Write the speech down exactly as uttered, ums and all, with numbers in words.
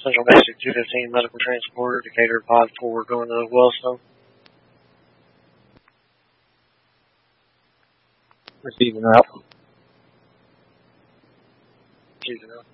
Central Basic two fifteen Medical Transporter, Decatur pod four going to Wellstone. Receiving route. Receiving route.